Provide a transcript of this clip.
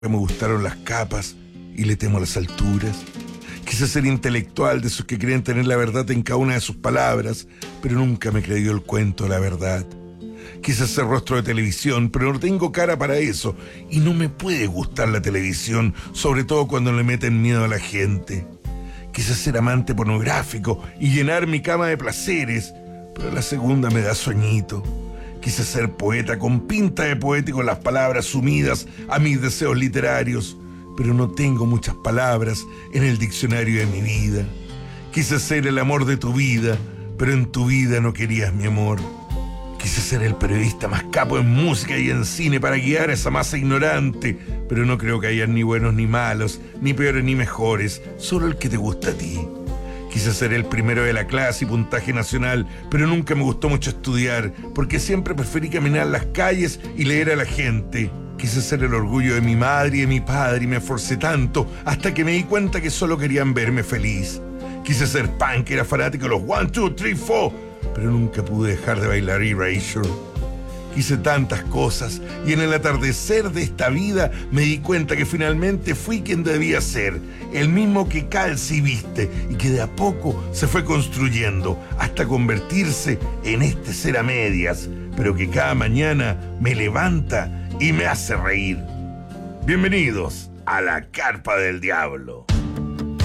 Me gustaron las capas y le temo a las alturas. Quise ser intelectual de esos que creen tener la verdad en cada una de sus palabras, pero nunca me creyó el cuento de la verdad. Quise ser rostro de televisión, pero no tengo cara para eso. Y no me puede gustar la televisión, sobre todo cuando le meten miedo a la gente. Quise ser amante pornográfico y llenar mi cama de placeres, pero la segunda me da sueñito. Quise ser poeta con pinta de poético en las palabras sumidas a mis deseos literarios, pero no tengo muchas palabras en el diccionario de mi vida. Quise ser el amor de tu vida, pero en tu vida no querías mi amor. Quise ser el periodista más capo en música y en cine para guiar a esa masa ignorante, pero no creo que hayan ni buenos ni malos, ni peores ni mejores, solo el que te gusta a ti. Quise ser el primero de la clase y puntaje nacional, pero nunca me gustó mucho estudiar, porque siempre preferí caminar las calles y leer a la gente. Quise ser el orgullo de mi madre y de mi padre y me esforcé tanto hasta que me di cuenta que solo querían verme feliz. Quise ser punk, era fanático de los 1, 2, 3, 4, pero nunca pude dejar de bailar Erasure. Quise tantas cosas y en el atardecer de esta vida me di cuenta que finalmente fui quien debía ser, el mismo que Calci viste y que de a poco se fue construyendo hasta convertirse en este ser a medias, pero que cada mañana me levanta y me hace reír. Bienvenidos a la Carpa del Diablo.